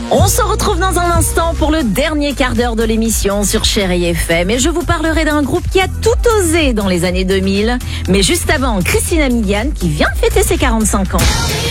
On se retrouve dans un instant pour le dernier quart d'heure de l'émission sur Chérie FM et je vous parlerai d'un groupe qui a tout osé dans les années 2000. Mais juste avant, Christina Milian qui vient de fêter ses 45 ans.